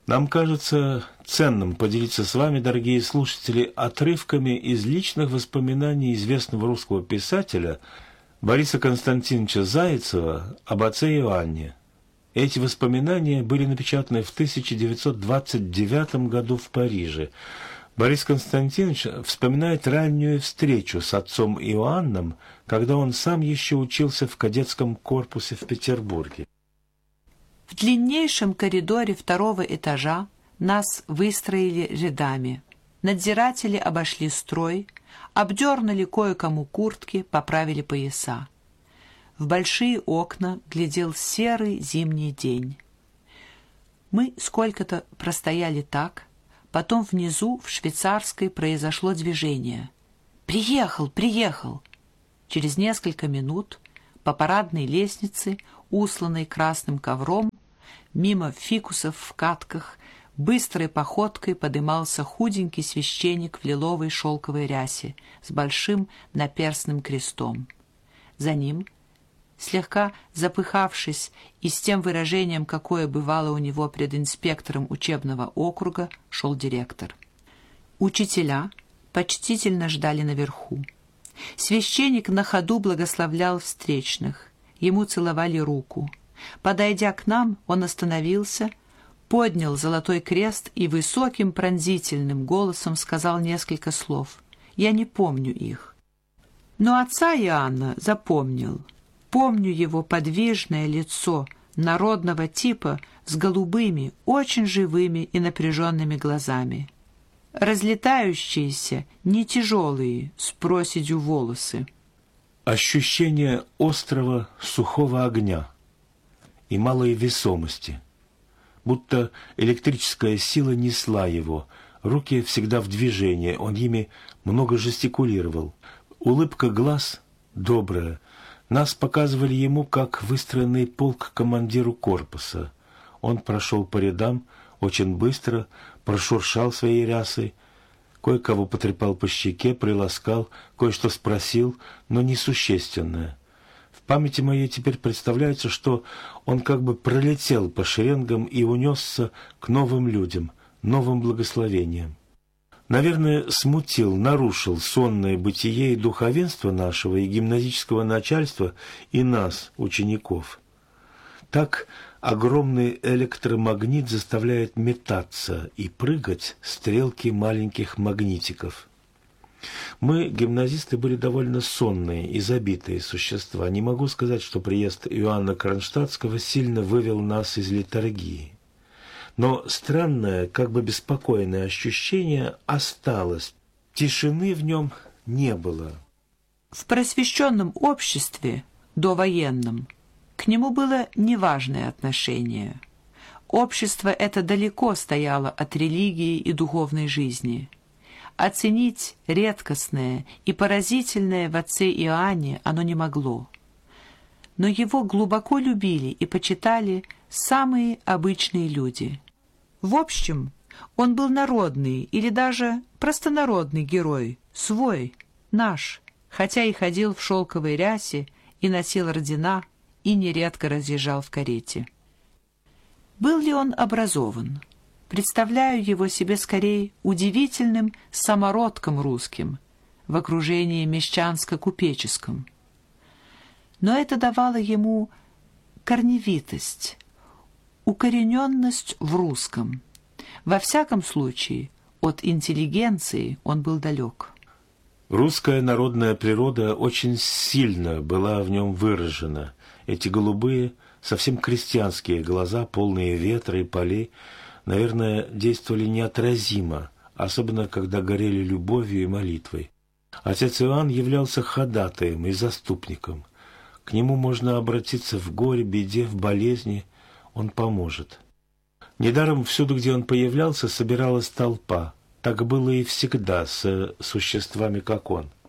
Нам кажется ценным поделиться с вами, дорогие слушатели, отрывками из личных воспоминаний известного русского писателя Бориса Константиновича Зайцева об отце Иоанне. Эти воспоминания были напечатаны в 1929 году в Париже. Борис Константинович вспоминает раннюю встречу с отцом Иоанном, когда он сам еще учился в кадетском корпусе в Петербурге. В длиннейшем коридоре второго этажа нас выстроили рядами. Надзиратели обошли строй, обдернули кое-кому куртки, поправили пояса. В большие окна глядел серый зимний день. Мы сколько-то простояли так, потом внизу в швейцарской произошло движение. «Приехал, приехал!» Через несколько минут по парадной лестнице, усланной красным ковром, мимо фикусов в катках, быстрой походкой подымался худенький священник в лиловой шелковой рясе с большим наперстным крестом. За ним, слегка запыхавшись и с тем выражением, какое бывало у него пред инспектором учебного округа, шел директор. Учителя почтительно ждали наверху. Священник на ходу благословлял встречных. Ему целовали руку. Подойдя к нам, он остановился, поднял золотой крест и высоким пронзительным голосом сказал несколько слов. Я не помню их. Но отца Иоанна запомнил. Помню его подвижное лицо народного типа с голубыми, очень живыми и напряженными глазами. Разлетающиеся, не тяжелые, с проседью волосы. Ощущение острого сухого огня и малой весомости, будто электрическая сила несла его, руки всегда в движении, он ими много жестикулировал. Улыбка глаз добрая. Нас показывали ему, как выстроенный полк командиру корпуса. Он прошел по рядам очень быстро, прошуршал своей рясой, кое-кого потрепал по щеке, приласкал, кое-что спросил, но несущественное. В памяти моей теперь представляется, что он как бы пролетел по шеренгам и унесся к новым людям, новым благословениям. Наверное, смутил, нарушил сонное бытие и духовенство нашего и гимназического начальства, и нас, учеников. Так огромный электромагнит заставляет метаться и прыгать стрелки маленьких магнитиков. Мы, гимназисты, были довольно сонные и забитые существа. Не могу сказать, что приезд Иоанна Кронштадтского сильно вывел нас из летаргии. Но странное, как бы беспокойное ощущение осталось. Тишины в нем не было. В просвещенном обществе, довоенном, к нему было неважное отношение. Общество это далеко стояло от религии и духовной жизни. Оценить редкостное и поразительное в отце Иоанне оно не могло. Но его глубоко любили и почитали самые обычные люди. В общем, он был народный или даже простонародный герой, свой, наш, хотя и ходил в шелковой рясе и носил ордена, и нередко разъезжал в карете. Был ли он образован? Представляю его себе скорее удивительным самородком русским в окружении мещанско-купеческом. Но это давало ему корневитость, укорененность в русском. Во всяком случае, от интеллигенции он был далек. Русская народная природа очень сильно была в нем выражена. Эти голубые, совсем крестьянские глаза, полные ветра и полей, наверное, действовали неотразимо, особенно когда горели любовью и молитвой. Отец Иоанн являлся ходатаем и заступником. К нему можно обратиться в горе, беде, в болезни, он поможет. Недаром всюду, где он появлялся, собиралась толпа. Так было и всегда с существами, как он.